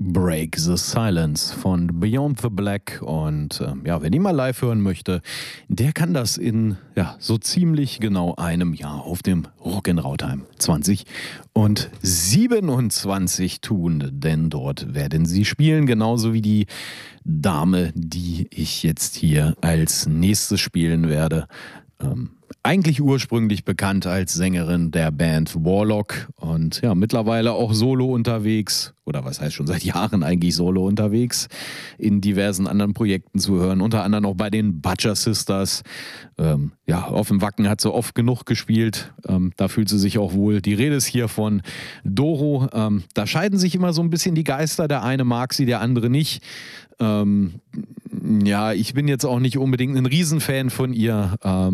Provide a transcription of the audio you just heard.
Break the Silence von Beyond the Black. Und wer die mal live hören möchte, der kann das in so ziemlich genau einem Jahr auf dem Rock in Rautheim 2027 tun. Denn dort werden sie spielen, genauso wie die Dame, die ich jetzt hier als nächstes spielen werde. Eigentlich ursprünglich bekannt als Sängerin der Band Warlock und mittlerweile auch solo unterwegs, oder was heißt schon seit Jahren eigentlich solo unterwegs, in diversen anderen Projekten zu hören, unter anderem auch bei den Butcher Sisters. Auf dem Wacken hat sie oft genug gespielt, da fühlt sie sich auch wohl. Die Rede ist hier von Doro. Da scheiden sich immer so ein bisschen die Geister, der eine mag sie, der andere nicht. Ich bin jetzt auch nicht unbedingt ein Riesenfan von ihr.